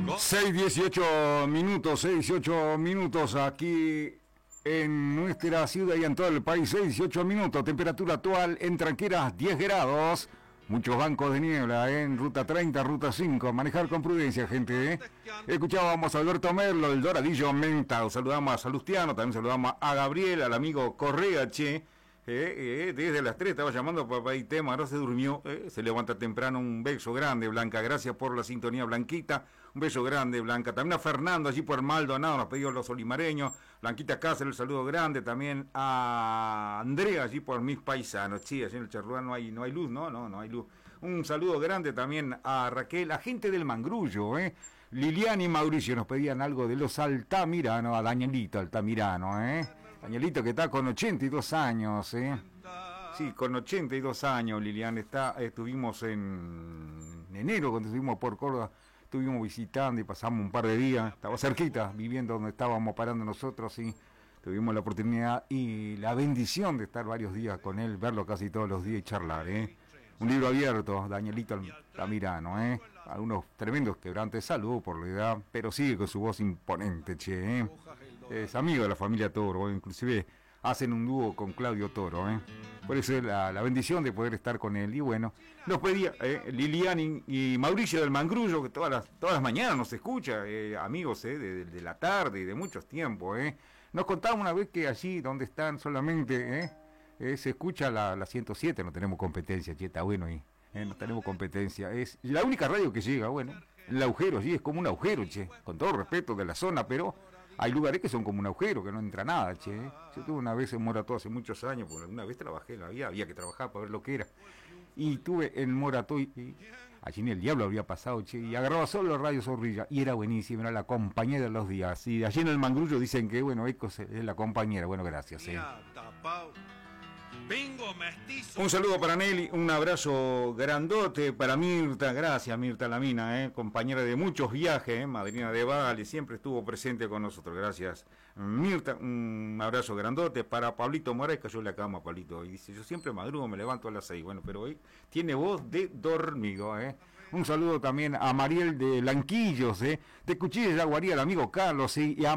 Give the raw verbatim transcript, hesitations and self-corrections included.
seis dieciocho minutos, seis dieciocho minutos aquí en nuestra ciudad y en todo el país. Seis dieciocho minutos, temperatura actual en Tranqueras diez grados. Muchos bancos de niebla ¿eh? En ruta treinta, ruta cinco. Manejar con prudencia, gente. ¿eh? Escuchábamos a Alberto Merlo, el Doradillo Mental. Saludamos a Salustiano, también saludamos a Gabriel, al amigo Correa, che. Eh, eh, desde las tres estaba llamando papá y tema, ahora se durmió, eh, se levanta temprano. Un beso grande, Blanca, gracias por la sintonía, Blanquita, un beso grande, Blanca. También a Fernando allí por Maldonado, nos pidió los olimareños. Blanquita Cáceres, el saludo grande. También a Andrea allí por mis paisanos. Sí, allí en el Charruán no hay, no hay luz, no, no, no hay luz. Un saludo grande también a Raquel, a gente del Mangrullo, eh. Liliana y Mauricio nos pedían algo de los Altamirano, a Danielito Altamirano, eh. Danielito que está con ochenta y dos años, ¿eh? Sí, con ochenta y dos años, Lilian. Está, estuvimos en enero, cuando estuvimos por Córdoba, estuvimos visitando y pasamos un par de días. Estaba cerquita, viviendo donde estábamos parando nosotros, y tuvimos la oportunidad y la bendición de estar varios días con él, verlo casi todos los días y charlar, ¿eh? Un libro abierto, Danielito Altamirano, ¿eh? Algunos tremendos quebrantes de salud por la edad, pero sigue con su voz imponente, che, ¿eh? Es amigo de la familia Toro, ¿eh? Inclusive hacen un dúo con Claudio Toro, ¿eh? Por eso es la, la bendición de poder estar con él. Y bueno, nos pedía eh, Lilian y, y Mauricio del Mangrullo, que todas las, todas las mañanas nos escucha, eh, amigos eh, de, de la tarde y de muchos tiempos, ¿eh? Nos contaba una vez que allí donde están solamente, ¿eh? Eh, se escucha la, la ciento siete, no tenemos competencia, che, está bueno ahí, eh, no tenemos competencia, es la única radio que llega, bueno, el agujero, sí, es como un agujero, che, con todo respeto de la zona, pero hay lugares que son como un agujero, que no entra nada, che. Yo tuve una vez en Morató hace muchos años, porque alguna vez trabajé en la vida, había que trabajar para ver lo que era, y tuve en Morató, y, y allí ni el diablo habría pasado, che, y agarraba solo Radio Zorrilla, y era buenísimo, era la compañera de los días, y allí en el Mangrullo dicen que, bueno, Ecos es la compañera, bueno, gracias, eh. Un saludo para Nelly, un abrazo grandote para Mirta, gracias Mirta Lamina, eh, compañera de muchos viajes, eh, madrina de Vale, siempre estuvo presente con nosotros, gracias Mirta. Un abrazo grandote para Pablito Moraes, cayó en la cama Pablito, y dice, yo siempre madrugo, me levanto a las seis, bueno, pero hoy tiene voz de dormido, eh. Un saludo también a Mariel de Lanquillos, eh, de Cuchillas de Aguaría, el amigo Carlos, eh, y a